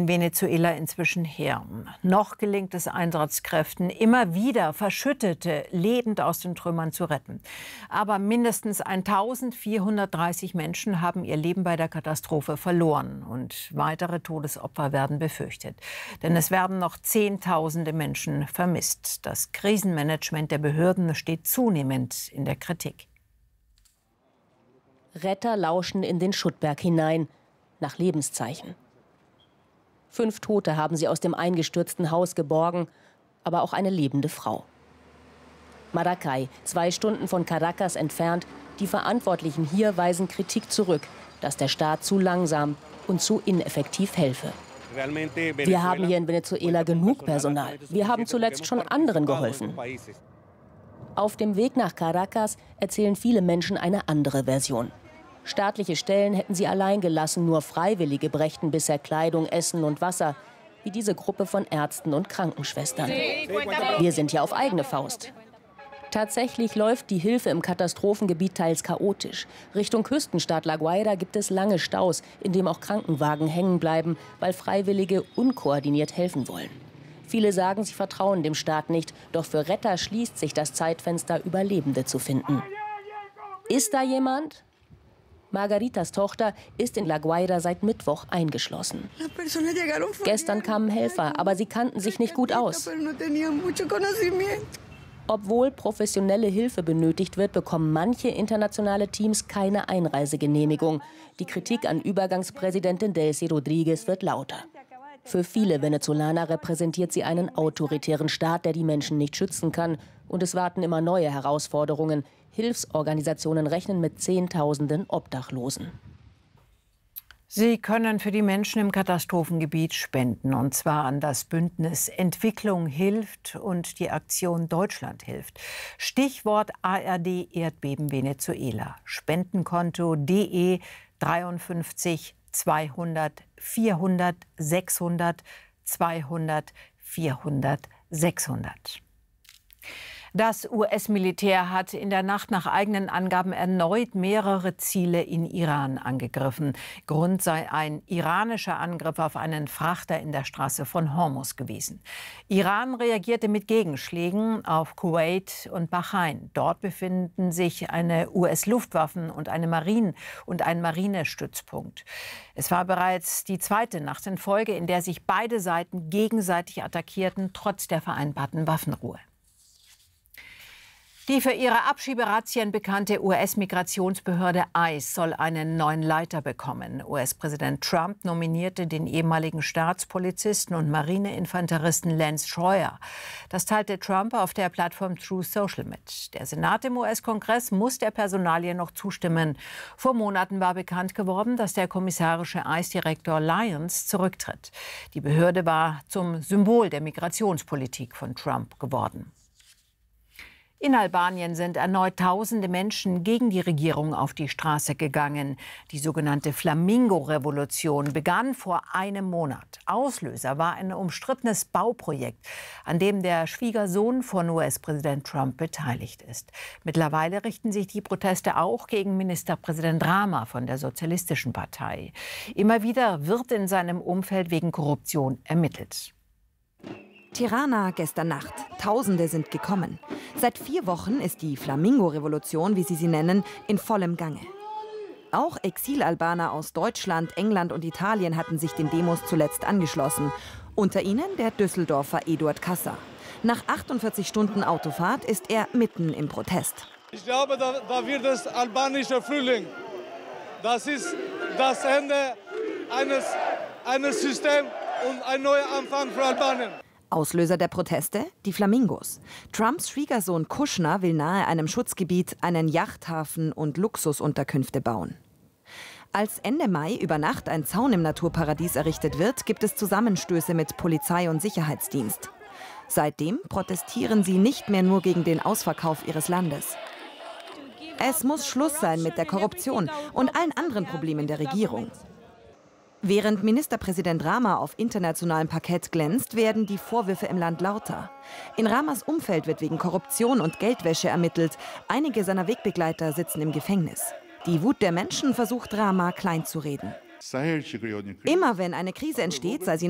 in Venezuela inzwischen her. Noch gelingt es Einsatzkräften, immer wieder Verschüttete lebend aus den Trümmern zu retten. Aber mindestens 1430 Menschen haben ihr Leben bei der Katastrophe verloren. Und weitere Todesopfer werden befürchtet. Denn es werden noch Zehntausende Menschen vermisst. Das Krisenmanagement der Behörden steht zunehmend in der Kritik. Retter lauschen in den Schuttberg hinein, nach Lebenszeichen. 5 Tote haben sie aus dem eingestürzten Haus geborgen, aber auch eine lebende Frau. Maracay, 2 Stunden von Caracas entfernt. Die Verantwortlichen hier weisen Kritik zurück, dass der Staat zu langsam und zu ineffektiv helfe. Wir haben hier in Venezuela genug Personal. Wir haben zuletzt schon anderen geholfen. Auf dem Weg nach Caracas erzählen viele Menschen eine andere Version. Staatliche Stellen hätten sie allein gelassen, nur Freiwillige brächten bisher Kleidung, Essen und Wasser, wie diese Gruppe von Ärzten und Krankenschwestern. Wir sind ja auf eigene Faust. Tatsächlich läuft die Hilfe im Katastrophengebiet teils chaotisch. Richtung Küstenstaat La Guaira gibt es lange Staus, in dem auch Krankenwagen hängen bleiben, weil Freiwillige unkoordiniert helfen wollen. Viele sagen, sie vertrauen dem Staat nicht, doch für Retter schließt sich das Zeitfenster, Überlebende zu finden. Ist da jemand? Margaritas Tochter ist in La Guaira seit Mittwoch eingeschlossen. Gestern kamen Helfer, aber sie kannten sich nicht gut aus. Obwohl professionelle Hilfe benötigt wird, bekommen manche internationale Teams keine Einreisegenehmigung. Die Kritik an Übergangspräsidentin Delcy Rodríguez wird lauter. Für viele Venezolaner repräsentiert sie einen autoritären Staat, der die Menschen nicht schützen kann. Und es warten immer neue Herausforderungen. Hilfsorganisationen rechnen mit Zehntausenden Obdachlosen. Sie können für die Menschen im Katastrophengebiet spenden, und zwar an das Bündnis Entwicklung hilft und die Aktion Deutschland hilft. Stichwort ARD Erdbeben Venezuela. Spendenkonto DE 53 200 400 600 200 400 600. Das US-Militär hat in der Nacht nach eigenen Angaben erneut mehrere Ziele in Iran angegriffen. Grund sei ein iranischer Angriff auf einen Frachter in der Straße von Hormuz gewesen. Iran reagierte mit Gegenschlägen auf Kuwait und Bahrain. Dort befinden sich eine US-Luftwaffen- und ein Marinestützpunkt. Es war bereits die zweite Nacht in Folge, in der sich beide Seiten gegenseitig attackierten, trotz der vereinbarten Waffenruhe. Die für ihre Abschieberazzien bekannte US-Migrationsbehörde ICE soll einen neuen Leiter bekommen. US-Präsident Trump nominierte den ehemaligen Staatspolizisten und Marineinfanteristen Lance Schroyer. Das teilte Trump auf der Plattform Truth Social mit. Der Senat im US-Kongress muss der Personalie noch zustimmen. Vor Monaten war bekannt geworden, dass der kommissarische ICE-Direktor Lyons zurücktritt. Die Behörde war zum Symbol der Migrationspolitik von Trump geworden. In Albanien sind erneut tausende Menschen gegen die Regierung auf die Straße gegangen. Die sogenannte Flamingo-Revolution begann vor einem Monat. Auslöser war ein umstrittenes Bauprojekt, an dem der Schwiegersohn von US-Präsident Trump beteiligt ist. Mittlerweile richten sich die Proteste auch gegen Ministerpräsident Rama von der Sozialistischen Partei. Immer wieder wird in seinem Umfeld wegen Korruption ermittelt. Tirana gestern Nacht. Tausende sind gekommen. Seit 4 Wochen ist die Flamingo-Revolution, wie sie nennen, in vollem Gange. Auch Exilalbaner aus Deutschland, England und Italien hatten sich den Demos zuletzt angeschlossen. Unter ihnen der Düsseldorfer Eduard Kassa. Nach 48 Stunden Autofahrt ist er mitten im Protest. Ich glaube, da wird es albanischer Frühling. Das ist das Ende eines Systems und ein neuer Anfang für Albanien. Auslöser der Proteste? Die Flamingos. Trumps Schwiegersohn Kushner will nahe einem Schutzgebiet einen Yachthafen und Luxusunterkünfte bauen. Als Ende Mai über Nacht ein Zaun im Naturparadies errichtet wird, gibt es Zusammenstöße mit Polizei und Sicherheitsdienst. Seitdem protestieren sie nicht mehr nur gegen den Ausverkauf ihres Landes. Es muss Schluss sein mit der Korruption und allen anderen Problemen der Regierung. Während Ministerpräsident Rama auf internationalem Parkett glänzt, werden die Vorwürfe im Land lauter. In Ramas Umfeld wird wegen Korruption und Geldwäsche ermittelt. Einige seiner Wegbegleiter sitzen im Gefängnis. Die Wut der Menschen versucht Rama kleinzureden. Immer wenn eine Krise entsteht, sei sie